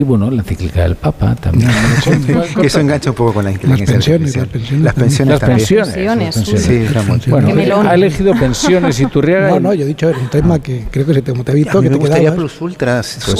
Y bueno, la encíclica del Papa también. Que eso engancha un poco con la inteligencia artificial. Las pensiones también. Sí, bueno, ha elegido pensiones y Turriaga. No, yo he dicho, es un tema que creo que como te he visto, a mí que me te gustaría quedabas. Plus Ultra,